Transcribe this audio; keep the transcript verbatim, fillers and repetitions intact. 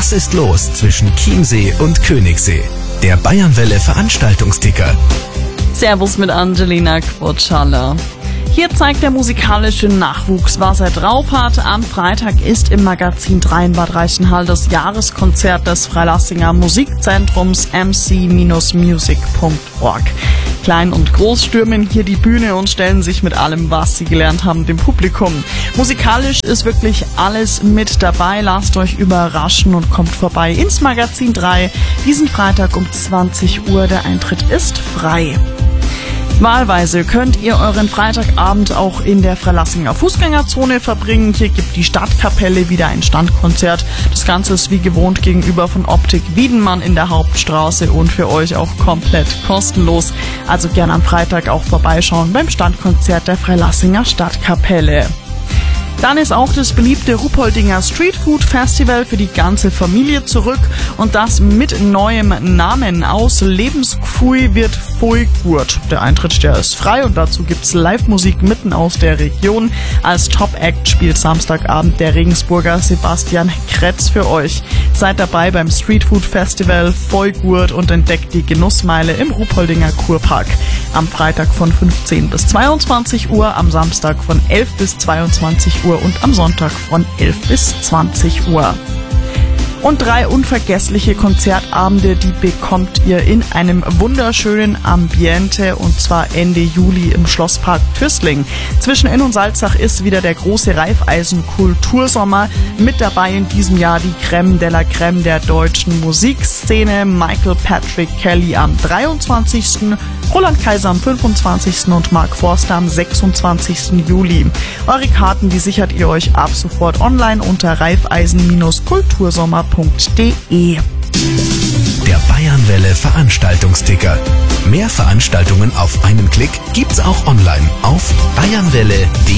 Was ist los zwischen Chiemsee und Königssee? Der Bayernwelle Veranstaltungsticker. Servus mit Angelina Quotschalla. Hier zeigt der musikalische Nachwuchs, was er drauf hat. Am Freitag ist im Magazin drei in Bad Reichenhall das Jahreskonzert des Freilassinger Musikzentrums m c Bindestrich music punkt org. Klein und Groß stürmen hier die Bühne und stellen sich mit allem, was sie gelernt haben, dem Publikum. Musikalisch ist wirklich alles mit dabei. Lasst euch überraschen und kommt vorbei ins Magazin drei. Diesen Freitag um zwanzig Uhr. Der Eintritt ist frei. Wahlweise könnt ihr euren Freitagabend auch in der Freilassinger Fußgängerzone verbringen. Hier gibt die Stadtkapelle wieder ein Standkonzert. Das Ganze ist wie gewohnt gegenüber von Optik Wiedenmann in der Hauptstraße und für euch auch komplett kostenlos. Also gerne am Freitag auch vorbeischauen beim Standkonzert der Freilassinger Stadtkapelle. Dann ist auch das beliebte Ruhpoldinger Street Food Festival für die ganze Familie zurück und das mit neuem Namen. Aus Lebensgfui wird Voigurt. Der Eintritt, der ist frei und dazu gibt's Live-Musik mitten aus der Region. Als Top-Act spielt Samstagabend der Regensburger Sebastian Kretz für euch. Seid dabei beim Street Food Festival Voigurt und entdeckt die Genussmeile im Ruhpoldinger Kurpark. Am Freitag von fünfzehn bis zweiundzwanzig Uhr, am Samstag von elf bis zweiundzwanzig Uhr und am Sonntag von elf bis zwanzig Uhr. Und drei unvergessliche Konzertabende, die bekommt ihr in einem wunderschönen Ambiente und zwar Ende Juli im Schlosspark Tüßling. Zwischen Inn und Salzach ist wieder der große Raiffeisen-Kultursommer. Mit dabei in diesem Jahr die Crème de la Crème der deutschen Musikszene. Michael Patrick Kelly am dreiundzwanzigsten Roland Kaiser am fünfundzwanzigsten und Mark Forster am sechsundzwanzigsten Juli. Eure Karten, die sichert ihr euch ab sofort online unter raiffeisen Bindestrich kultursommer punkt de. Der Bayernwelle Veranstaltungsticker. Mehr Veranstaltungen auf einen Klick gibt's auch online auf bayernwelle punkt de.